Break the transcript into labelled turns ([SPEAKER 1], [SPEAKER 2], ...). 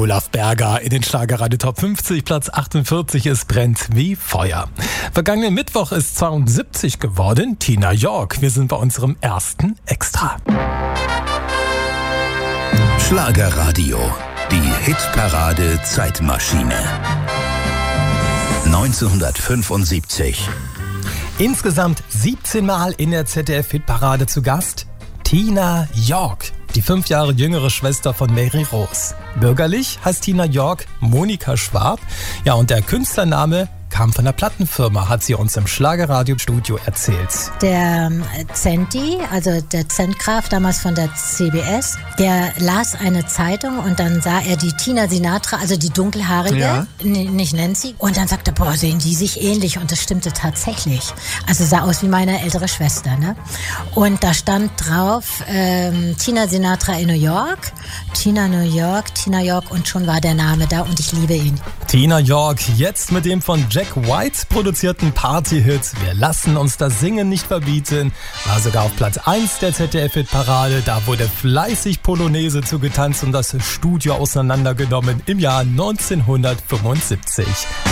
[SPEAKER 1] Olaf Berger in den Schlagerradio Top 50, Platz 48, es brennt wie Feuer. Vergangenen Mittwoch ist 72 geworden, Tina York. Wir sind bei unserem ersten Extra.
[SPEAKER 2] Schlagerradio, die Hitparade Zeitmaschine. 1975.
[SPEAKER 1] Insgesamt 17 Mal in der ZDF-Hitparade zu Gast, Tina York, die 5 Jahre jüngere Schwester von Mary Rose. Bürgerlich heißt Tina York Monika Schwab. Ja, und der Künstlername kam von der Plattenfirma, hat sie uns im Schlagerradio-Studio erzählt.
[SPEAKER 3] Der Zenti, also der Zentgraf, damals von der CBS, der las eine Zeitung und dann sah er die Tina Sinatra, also die dunkelhaarige, nicht Nancy, und dann sagte er, boah, sehen die sich ähnlich, und das stimmte tatsächlich. Also sah aus wie meine ältere Schwester, ne? Und da stand drauf, Tina Sinatra in New York, Tina New York, Tina York, und schon war der Name da und ich liebe ihn.
[SPEAKER 1] Tina York, jetzt mit dem von Jack White produzierten Party-Hit Wir lassen uns das Singen nicht verbieten, war sogar auf Platz 1 der ZDF-Hitparade. Da wurde fleißig Polonaise zugetanzt und das Studio auseinandergenommen im Jahr 1975.